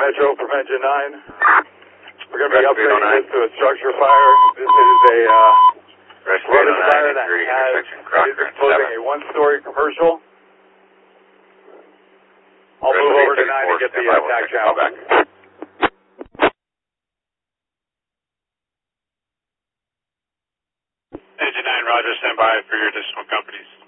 Metro, Prevention 9. We're going to be upgrading this to a structure fire. This is a rubbish fire that is exposing a one-story commercial. I'll move over to 9 and get the attack channel. Engine 9, roger, stand by for your additional companies.